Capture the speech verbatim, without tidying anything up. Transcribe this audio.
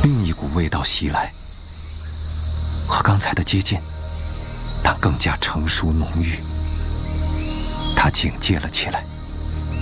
另一股味道袭来，和刚才的接近，但更加成熟浓郁。他警戒了起来。